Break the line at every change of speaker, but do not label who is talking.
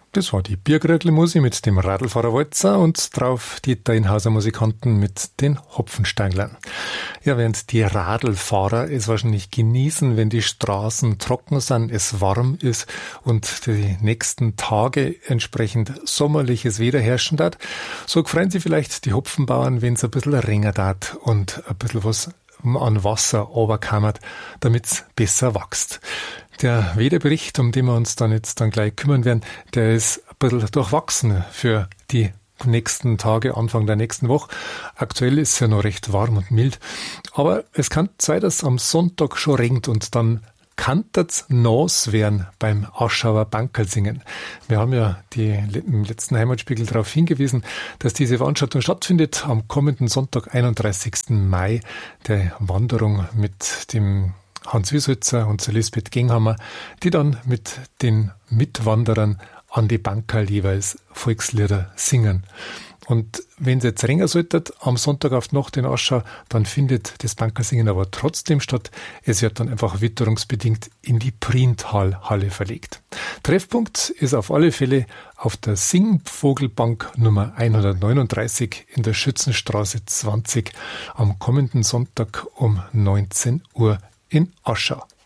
Das war die Bierkrögle-Musi mit dem Radlfahrer Walzer und drauf die Deinhauser Musikanten mit den Hopfensteinglern. Ja, während die Radlfahrer es wahrscheinlich genießen, wenn die Straßen trocken sind, es warm ist und die nächsten Tage entsprechend sommerliches Wetter herrschen wird, so freuen sich vielleicht die Hopfenbauern, wenn es ein bisschen regnet hat und ein bisschen was an Wasser runterkommt, damit es besser wächst. Der Wetterbericht, um den wir uns dann gleich kümmern werden, der ist ein bisschen durchwachsen für die nächsten Tage, Anfang der nächsten Woche. Aktuell ist es ja noch recht warm und mild. Aber es kann sein, dass es am Sonntag schon regnet und dann kann es nass werden beim Aschauer Bankerlsingen. Wir haben ja im letzten Heimatspiegel darauf hingewiesen, dass diese Veranstaltung stattfindet am kommenden Sonntag, 31. Mai, der Wanderung mit dem Hans Wieshölzer und Lisbeth Genghammer, die dann mit den Mitwanderern an die Bankerl jeweils Volkslieder singen. Und wenn es jetzt regnen sollte, am Sonntag auf die Nacht in Aschau, dann findet das Bankersingen aber trotzdem statt. Es wird dann einfach witterungsbedingt in die Prientalhalle verlegt. Treffpunkt ist auf alle Fälle auf der Singvogelbank Nummer 139 in der Schützenstraße 20 am kommenden Sonntag um 19 Uhr in Aschau.